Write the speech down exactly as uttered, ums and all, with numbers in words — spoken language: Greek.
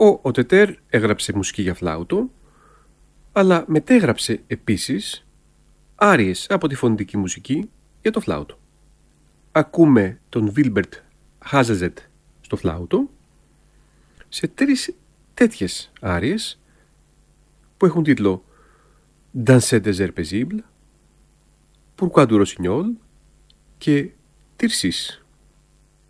Ο Οτετέρ έγραψε μουσική για φλάουτο, αλλά μετέγραψε επίσης άριες από τη φωνητική μουσική για το φλάουτο. Ακούμε τον Βίλμπερτ Χάζεζετ στο φλάουτο σε τρεις τέτοιες άριες που έχουν τίτλο Danser des Airs paisibles, Pourquoi du Rossignol και Tircis.